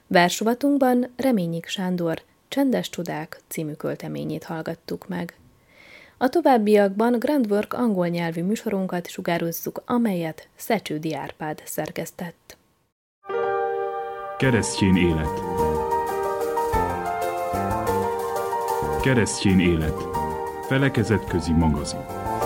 Versrovatunkban Reményik Sándor Csendes csodák című költeményét hallgattuk meg. A továbbiakban Groundwork angol nyelvű műsorunkat sugározzuk, amelyet Szecsődi Árpád szerkesztett. Keresztény élet. Keresztény élet. Felekezetközi magazin.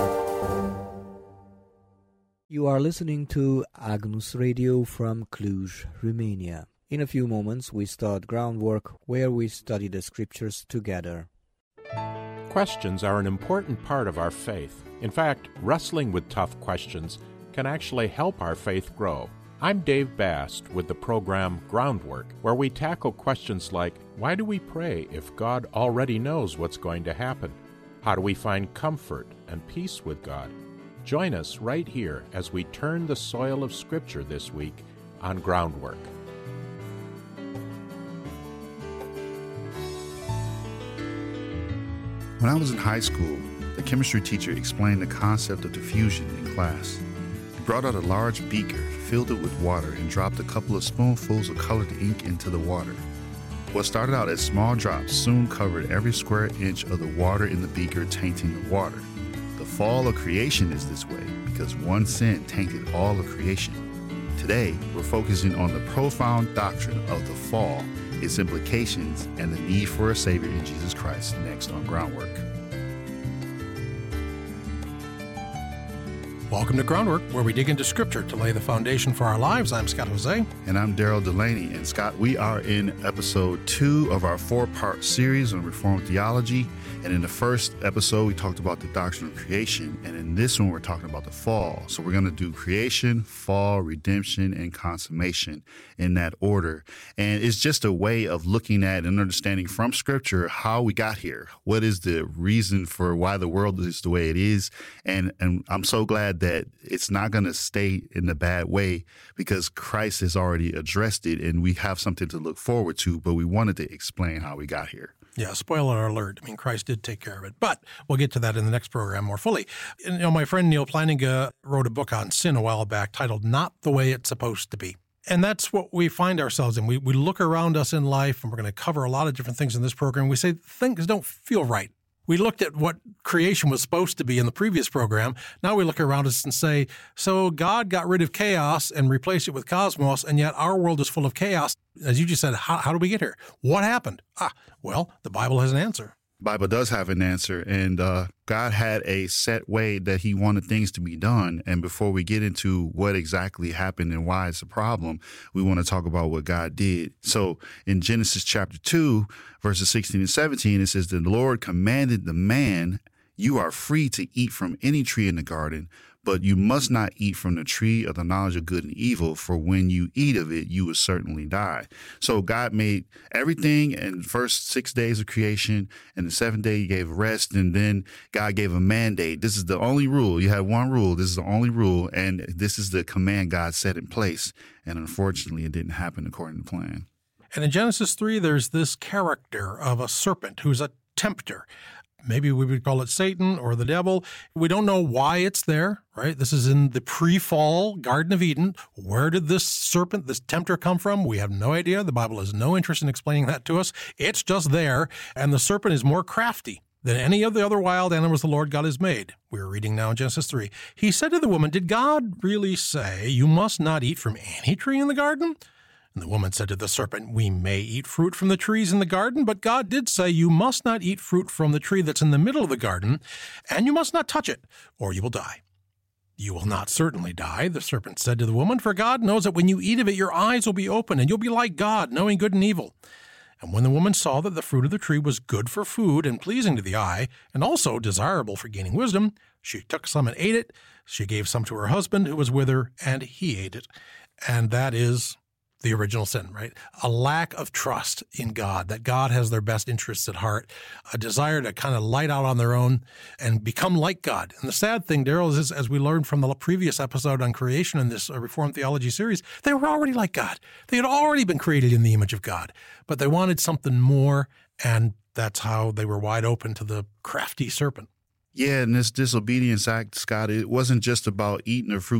You are listening to Agnus Radio from Cluj, Romania. In a few moments, we start Groundwork, where we study the scriptures together. Questions are an important part of our faith. In fact, wrestling with tough questions can actually help our faith grow. I'm Dave Bast with the program Groundwork, where we tackle questions like, why do we pray if God already knows what's going to happen? How do we find comfort and peace with God? Join us right here as we turn the soil of Scripture this week on Groundwork. When I was in high school, the chemistry teacher explained the concept of diffusion in class. He brought out a large beaker, filled it with water, and dropped a couple of spoonfuls of colored ink into the water. What started out as small drops soon covered every square inch of the water in the beaker, tainting the water. The fall of creation is this way because one sin tainted all of creation. Today, we're focusing on the profound doctrine of the fall, its implications, and the need for a Savior in Jesus Christ next on Groundwork. Welcome to Groundwork, where we dig into Scripture to lay the foundation for our lives. I'm Scott Jose. And I'm Daryl Delaney. And Scott, we are in episode 2 of our 4-part series on Reformed theology. And in the first episode, we talked about the doctrine of creation. And in this one, we're talking about the fall. So we're going to do creation, fall, redemption, and consummation in that order. And it's just a way of looking at and understanding from Scripture how we got here. What is the reason for why the world is the way it is? And I'm so glad that it's not going to stay in the bad way because Christ has already addressed it and we have something to look forward to, but we wanted to explain how we got here. Yeah, spoiler alert. I mean, Christ did take care of it, but we'll get to that in the next program more fully. And, my friend Neil Plantinga wrote a book on sin a while back titled Not the Way It's Supposed to Be. And that's what we find ourselves in. We look around us in life, and we're going to cover a lot of different things in this program. We say things don't feel right. We looked at what creation was supposed to be in the previous program. Now we look around us and say, so God got rid of chaos and replaced it with cosmos, and yet our world is full of chaos. As you just said, how did we get here? What happened? Well, the Bible has an answer. The Bible does have an answer, and God had a set way that he wanted things to be done. And before we get into what exactly happened and why it's a problem, we want to talk about what God did. So in Genesis chapter 2, verses 16 and 17, it says, the Lord commanded the man, you are free to eat from any tree in the garden, but you must not eat from the tree of the knowledge of good and evil, for when you eat of it, you will certainly die. So God made everything in the first 6 days of creation, and the 7th day he gave rest, and then God gave a mandate. This is the only rule. You have one rule. This is the only rule, and this is the command God set in place. And unfortunately, it didn't happen according to plan. And in Genesis 3, there's this character of a serpent who's a tempter. Maybe we would call it Satan or the devil. We don't know why it's there, right? This is in the pre-fall Garden of Eden. Where did this serpent, this tempter come from? We have no idea. The Bible has no interest in explaining that to us. It's just there, and the serpent is more crafty than any of the other wild animals the Lord God has made. We're reading now in Genesis 3. He said to the woman, did God really say, you must not eat from any tree in the garden? And the woman said to the serpent, we may eat fruit from the trees in the garden, but God did say you must not eat fruit from the tree that's in the middle of the garden, and you must not touch it, or you will die. You will not certainly die, the serpent said to the woman, for God knows that when you eat of it, your eyes will be open, and you'll be like God, knowing good and evil. And when the woman saw that the fruit of the tree was good for food and pleasing to the eye, and also desirable for gaining wisdom, she took some and ate it. She gave some to her husband who was with her, and he ate it. And that is the original sin, right? A lack of trust in God, that God has their best interests at heart, a desire to kind of light out on their own and become like God. And the sad thing, Daryl, is as we learned from the previous episode on creation in this Reformed Theology series, they were already like God. They had already been created in the image of God, but they wanted something more, and that's how they were wide open to the crafty serpent. Yeah, and this disobedience act, Scott, it wasn't just about eating the fruit